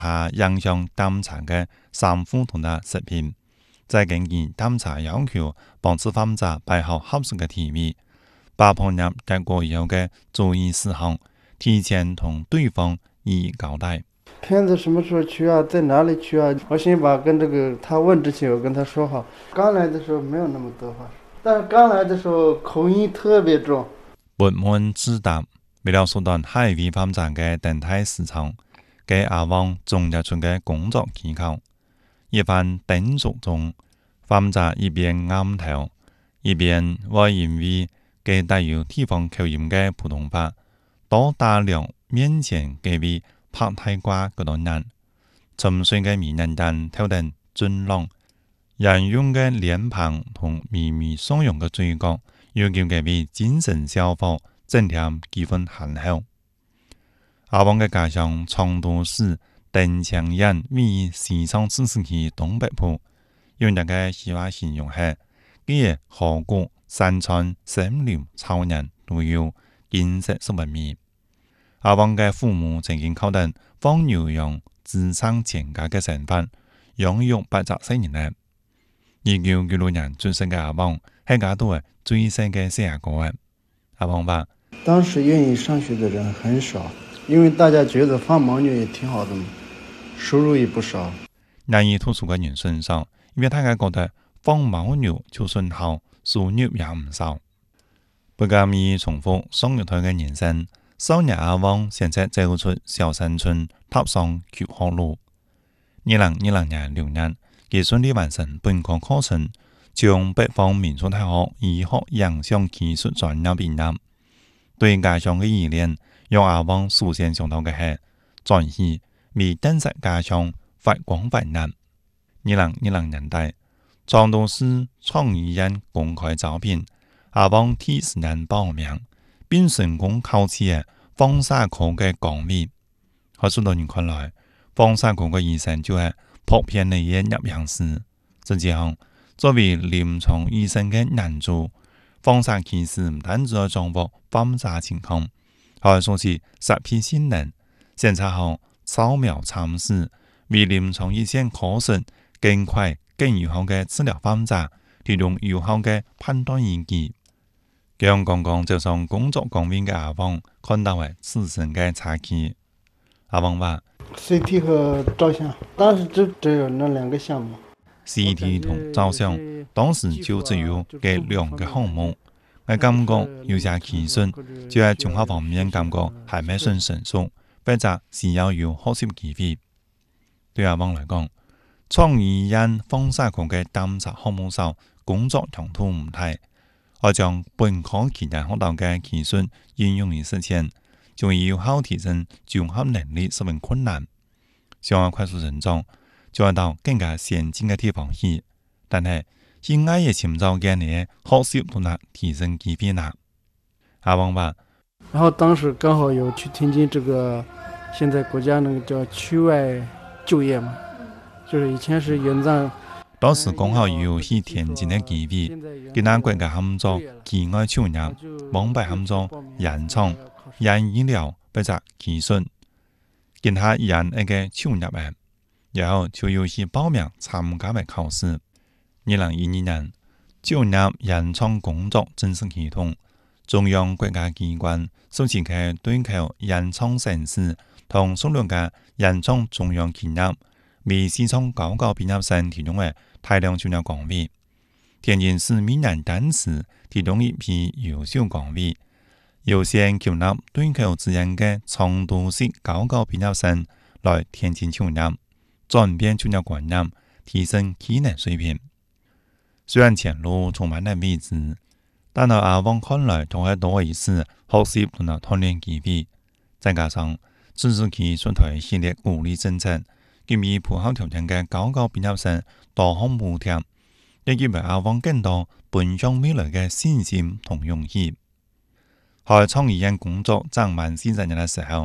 下影響檢查嘅三副同埋食品，再根據檢查要求幫助患者擺好合適嘅體位，把碰入結果以後嘅注意事項提前同對方一一交代。 片子什麼時候去啊？在哪裡去啊？我先把跟他問之前我跟他說好。剛來的時候沒有那麼多話，但是剛來的時候口音特別重。 不滿自答，為了縮短海味患者嘅等待時長，給阿旺總結出嘅工作技巧。一番叮囑中，患者一邊啱頭，一邊會因為佢帶有地方口音嘅普通話，到大量面前給予拍太瓜嗰度人，沉睡嘅迷人人頭頂俊朗，人用嘅臉龐同微微鬆容嘅嘴角，要求佢俾精神小伙增添幾分憨厚。阿旺嘅家鄉昌都市鄧強人為西昌自治區東北部，用一個戲話形容係，佢嘅河谷、山川、森林、草原都有景色十分美。阿旺嘅父母曾經靠等放牛羊支撐全家嘅生活，養育80年嚟。1996年出生嘅阿旺係家度嘅最細嘅細個。阿旺話： 當時願意上學的人很少，因為大家覺得放牦牛也挺好的嘛，收入也不少。 難以讀書嘅人算少，因為大家覺得放牦牛就算好，收入也唔少。不甘於重複雙胞胎嘅人生，少年阿旺選擇走出小山村，踏上求學路。2020年6月，佢順利完成本科課程，從北方民族大學醫學影像技術專業畢業。對家鄉嘅依戀，讓阿旺首先想到嘅係轉移為真實家鄉發光發熱。2010年代，昌都市創意院公開招聘，阿旺第一時間報名，並成功考取放射科嘅崗位。喺許多人看來，放射科嘅醫生就係普遍嘅入行師。實際上，作為臨床醫生嘅難處，放射技師唔單止要掌握患者情況，還要熟悉設備性能，檢查好掃描參試，為臨床醫生可信、更快、更有效嘅治療患者提供有效嘅判斷依據。將剛剛走上工作崗位嘅阿旺看到係自身嘅差距。阿旺話 ：CT 和照相，當時只有那兩個項目。 CT 同照相當時就只有這兩個項目。我感覺有些技術就喺綜合方面感覺還未算成熟，或者需要有學習機會。對阿旺來講，創意院放射科嘅檢查項目上工作強度唔大，我將本科期間學到嘅技術應用於實踐，就有效提升綜合能力十分困難。想要快速成長，就要到更加先進嘅地方去，但係應該也尋找嘅你學習同埋提升機會啦。阿旺話， 然後當時剛好有去天津，這個現在國家那個叫區外就業嘛，就是以前是援藏。 當時剛好有去天津嘅機會，跟那國家合作境外就業，網擺合作原廠、原醫療或者技術，跟他原一個就業嘅，然後就有去報名參加嘅考試。2012年，就業原廠工作正式啟動，中央國家機關首次喺對口原廠城市同數量嘅原廠中央企業，為西昌高校畢業生提供嘅大量就業崗位。天津市民人單詞提供一批優秀崗位，優先吸納對口資源嘅昌都市高校畢業生來天津就業，轉變就業觀念，提升技能水平。雖然前路充滿了未知，但喺阿旺看來，仲係多一次學習同埋鍛鍊機會。再加上自治區出台系列鼓勵政策，給予符合條件嘅高校畢業生多項補貼，亦給予阿旺更多奔向未來嘅信心同勇氣。喺創意院工作將滿40年嘅時候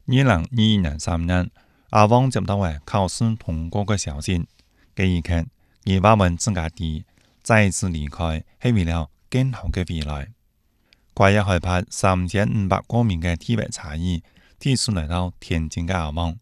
，2021年3月，阿旺接到嘅考試通過嘅消息，這一刻，佢把問自家地再次離開，係為了更好嘅未來。跨越海拔3500多米嘅地域差異，第一次來到天津嘅阿旺，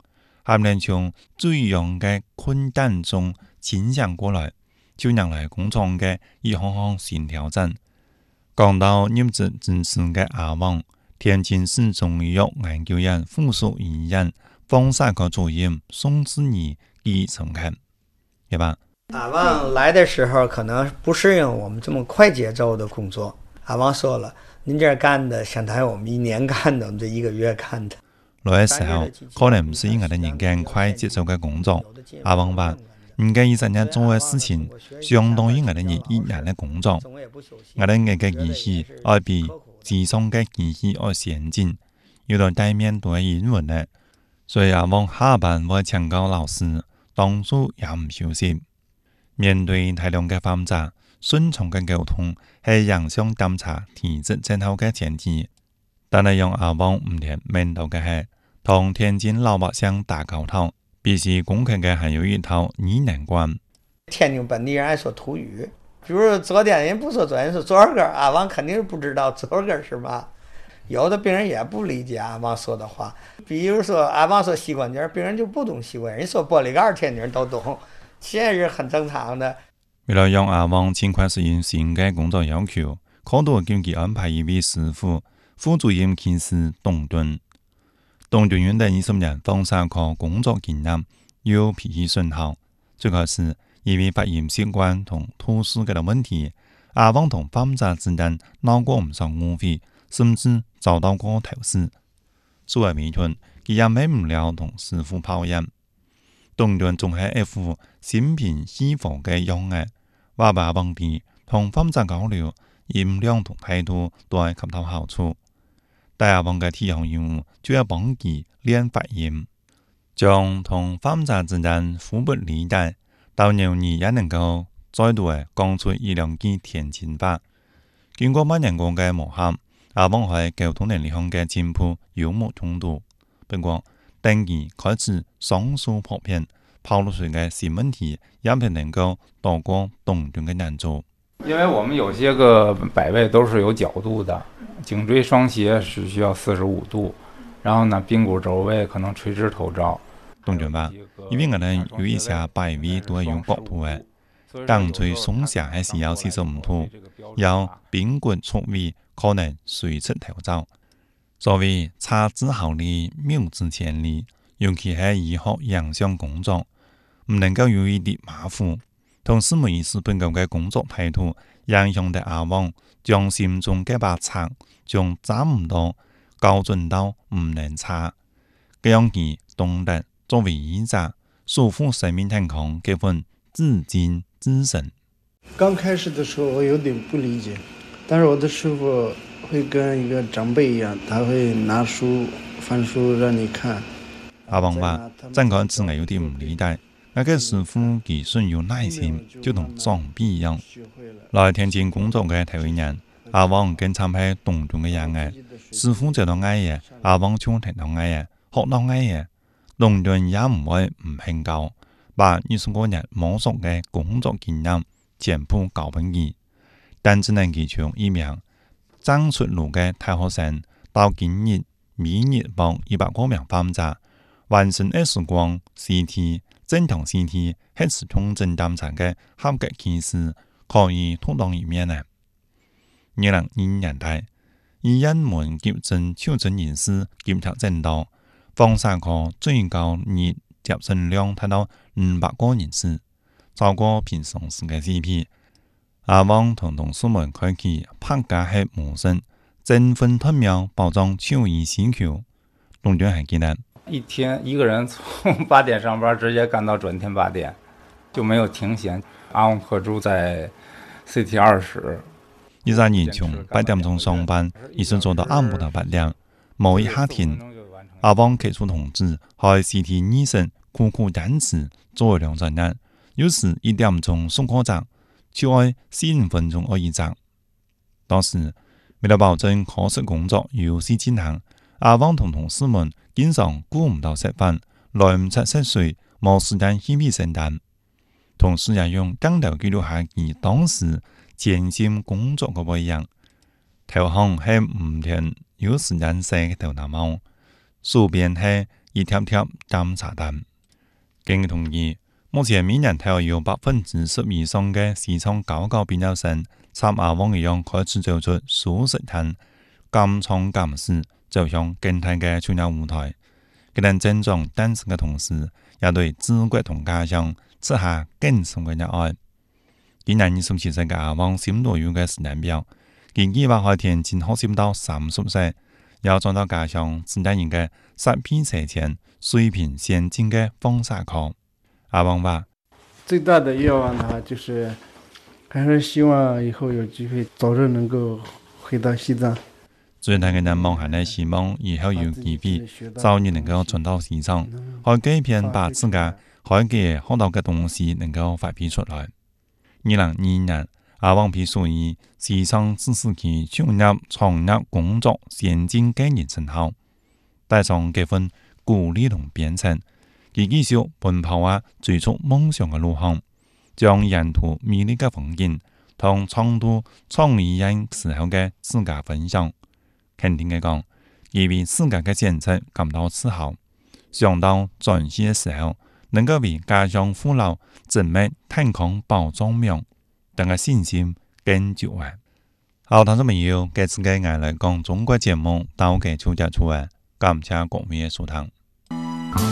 他們從最樣嘅困難中清醒過來，就迎來工作嘅一項項新挑戰。講到入職真實嘅阿旺，天津市中醫藥研究院附屬醫院放射科主任宋志義給承看，對吧？ 阿旺來的時候可能不適應我們這麼快節奏的工作。阿旺說了，您這幹的相當於我們1年幹的，我們這1個月幹的。 來嘅時候，可能唔適應我哋人間快節奏嘅工作。阿旺話：唔介意20日做嘅事情，相當於我哋1年嘅工作。我哋嘅儀器要比機上嘅儀器要先進，有到對面對英文嘅，所以阿旺下班會請教老師，當初也唔休息。面對大量嘅患者，順暢嘅溝通係影響檢查體質症候嘅前提。但係讓阿旺唔聽面對嘅係同天津老百姓打交道，必須攻克嘅還有一套疑難關。 天津本地人愛說土語，比如昨天人不說昨天，說昨兒個，阿旺肯定是不知道昨兒個是嘛。有的病人也不理解阿旺說的話，比如說阿旺說膝關節，病人就不懂膝關節，人說玻璃蓋，天津人都懂，現在是很正常的。 為了讓阿旺盡快適應新嘅工作要求，可多叫佢安排一位師傅，副主任其實董頓。董頓院的20年放射科工作經驗，又脾氣順好。最開始因為發現習慣同吐司嘅問題，阿旺同患者之間鬧過唔少誤會，甚至遭到過投訴。作為尾段，佢也免唔了同師傅抱怨。董頓仲係一副心平氣和嘅樣嘅，話把問題同患者交流，音量同態度都係及到好處。但阿旺嘅第一項任務就要幫佢練發音，將同患者之間互不理解，到牛兒也能夠再度講出1-2句天津話。經過8年過嘅磨合，阿旺喺溝通能力上嘅進步有目共睹。不過，等佢開始雙手破片，拋露出嘅新問題，也不能夠躲過董頓嘅難做。 因為我們有些個擺位都是有角度的，頸椎雙斜是需要45度，然後呢髌骨肘位可能垂直頭照。 董頓話，因為我哋有一些擺位都係有角度嘅，頸椎鬆下係需要45度，有髌骨錯位可能垂直頭照。所謂差之毫厘，謬之千里，尤其係醫學影像工作，唔能夠有一啲馬虎。同時每一次本夠嘅工作態度，影響到阿旺將心中嘅把尺，將差唔多校準到唔能差。這樣佢懂得作為醫者，守護生命健康這份至精至神。 剛開始的時候我有點不理解，但是我的師傅會跟一個長輩一樣，他會拿書翻書讓你看。 阿旺話：真開始我有啲唔理解。我嘅師傅技術有耐心，就同長輩一樣。來天津工作嘅頭一年，阿旺跟參係董頓嘅人嘅，師傅做到嗌嘢，阿旺就聽到嗌嘢，學到嗌嘢。董頓也唔會唔興教，把20多年摸索嘅工作經驗全部教俾佢。但只能佢從一名爭出路嘅大學生，到今日每日幫100多名患者完成X光、CT。正常 CT 核磁共振檢查嘅合格技師可以獨當一面嘅。2020年代，醫院門急診抽診人士檢測正道，放射科最高日接診量達到500個人次，超過平常時嘅4倍。阿旺同同事們開啟拍假核模式，爭分奪秒保障就醫需求。董頓還記得。 一天一個人從8點上班，直接幹到轉天8點，就沒有停閒。阿旺合住在 CT2室。 20年從8點鐘上班，一直做到下午的8點，冇一下停。阿旺給出通知，喺 CT2室苦苦堅持做2週日，有時1點鐘送過站，就要45分鐘一站。當時為了保證科室工作有序進行，阿旺同同事們經常顧唔到食飯，來唔切食水，冇時間去衛生單。同時也用鏡頭記錄下佢當時潛心工作嘅模樣。頭項係唔停有時間食嘅頭頭毛，手邊係一条条检查单。根据统计，目前每年大约有10%以上嘅市场高校毕业生，参阿旺一样开始走出舒适圈，敢冲敢试，走向更大嘅创业舞台。佢哋增长单身嘅同时，也对祖国同家乡赐下更深嘅热爱。今年27岁嘅阿旺心度有嘅时间表，佢计划喺田前学习到30岁，要转到家乡自家人嘅10批车前水平先进嘅风沙课。阿旺话： 最大的愿望的话，就是还是希望以后有机会早日能够回到西藏。 最大嘅人望係呢，希望以後有機會早日能夠轉到西藏，可以改變把自家可以學到嘅東西能夠發揮出來。2022年，阿旺被屬於西藏自治區創業工作先進經驗稱號，帶上這份鼓勵同鞭策，佢繼續奔跑追逐夢想嘅路向，將沿途美麗嘅風景同成都創業人時候嘅自家分享。肯定嘅講，佢為自家嘅選擇感到自豪，想到轉世嘅時候，能夠為家鄉父老準備健康保障命，等嘅信心更足啊！好，聽眾朋友，這次嘅我來講中國節目到嘅就結束啊，感謝各位嘅收聽。